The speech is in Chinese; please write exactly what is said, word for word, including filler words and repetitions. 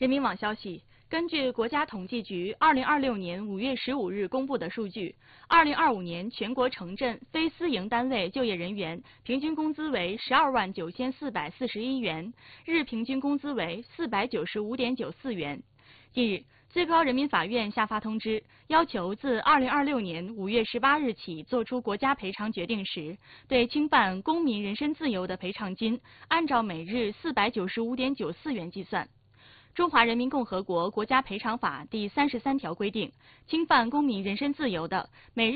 人民网消息，根据国家统计局二零二六年五月十五日公布的数据，二零二五年全国城镇非私营单位就业人员平均工资为十二万九千四百四十一元，日平均工资为四百九十五点九四元。近日，最高人民法院下发通知，要求自二零二六年五月十八日起作出国家赔偿决定时，对侵犯公民人身自由的赔偿金按照每日四百九十五点九四元计算。中华人民共和国国家赔偿法第三十三条规定，侵犯公民人身自由的，每日